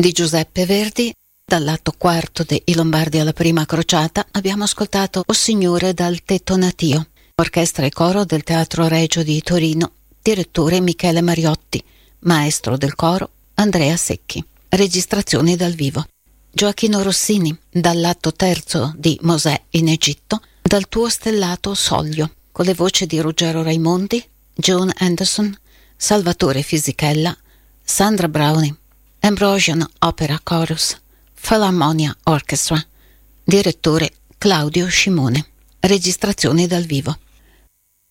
di Giuseppe Verdi. Dall'atto quarto de I Lombardi alla prima crociata abbiamo ascoltato O Signore dal tetto natio, orchestra e coro del Teatro Regio di Torino, direttore Michele Mariotti, maestro del coro Andrea Secchi. Registrazioni dal vivo. Gioachino Rossini, dall'atto terzo di Mosè in Egitto, dal tuo stellato soglio, con le voci di Ruggero Raimondi, Joan Anderson, Salvatore Fisichella, Sandra Browning, Ambrosian Opera Chorus, Philharmonia Orchestra, direttore Claudio Scimone. Registrazioni dal vivo.